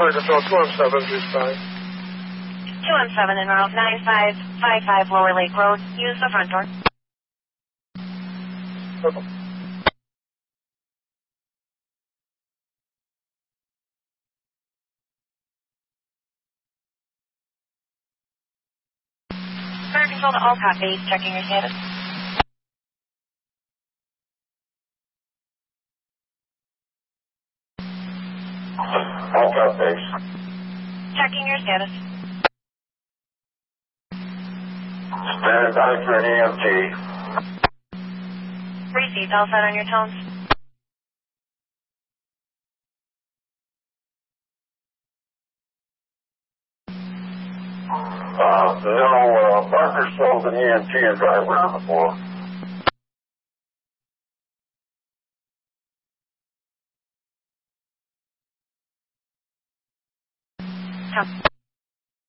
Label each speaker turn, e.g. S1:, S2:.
S1: Fire Control 217, please fine.
S2: 217 en route 9555 Lower Lake Road. Use the front door.
S1: Okay.
S2: Fire Control to all copy. Checking your status.
S3: All copies.
S2: Checking your status.
S3: Standing by for an EMT.
S2: Received. All set on your tones.
S3: No, Parker sold an EMT and driver on the floor.
S2: Come.